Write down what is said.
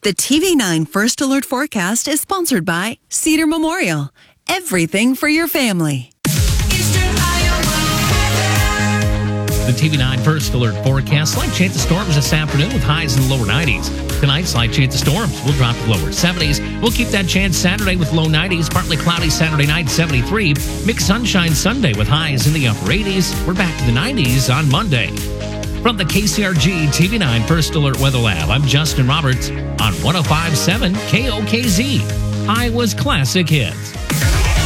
The TV9 First Alert Forecast is sponsored by Cedar Memorial. Everything for your family. The TV9 First Alert Forecast. Slight chance of storms this afternoon with highs in the lower 90s. Tonight, slight chance of storms. We'll drop to lower 70s. We'll keep that chance Saturday with low 90s. Partly cloudy Saturday night, 73. Mixed sunshine Sunday with highs in the upper 80s. We're back to the 90s on Monday. From the KCRG TV9 First Alert Weather Lab, I'm Justin Roberts on 105.7 KOKZ. Iowa's Classic Hits.